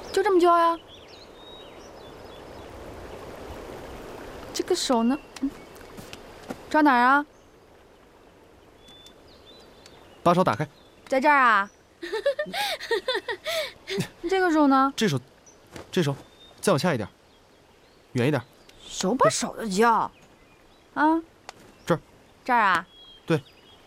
就这么久呀？这个手呢？找哪儿啊？ 把手打开。 在这儿啊。这个手呢？ 这手，再往下一点，远一点。 手把手的教。啊？ 这儿。 这儿啊？ 对。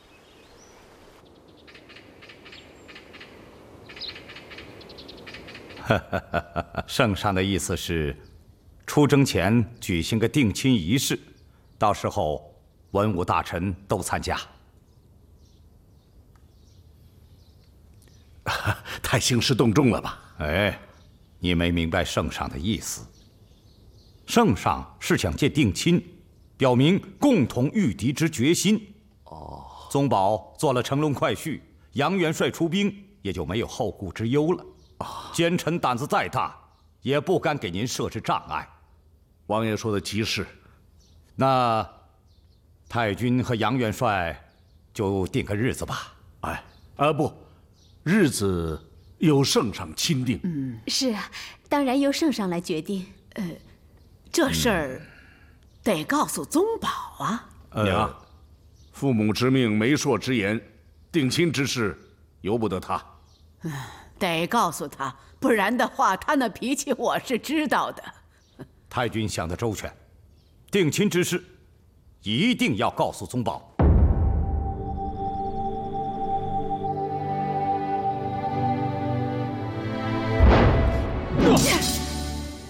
圣上的意思是，出征前举行个定亲仪式，到时候文武大臣都参加。 太兴师动众了吧？ 哎，你没明白圣上的意思。圣上是想借定亲，表明共同御敌之决心。哦，宗保做了乘龙快婿，杨元帅出兵，也就没有后顾之忧了。奸臣胆子再大，也不敢给您设置障碍。 王爷说的极是。 那太君和杨元帅就定个日子吧。 哎，不，日子由圣上亲定。 是啊，当然由圣上来决定。这事儿得告诉宗保啊。 娘，父母之命，媒妁之言，定亲之事由不得他。 得告诉他，不然的话，他那脾气我是知道的。 太君想得周全，定亲之事一定要告诉宗保。